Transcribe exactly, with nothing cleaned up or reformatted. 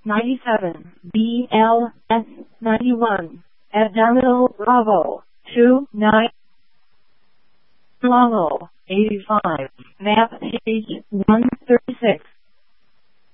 ninety-seven, B L S ninety-one, Abdominal Bravo, two nine, Longo, eighty-five, map page one thirty.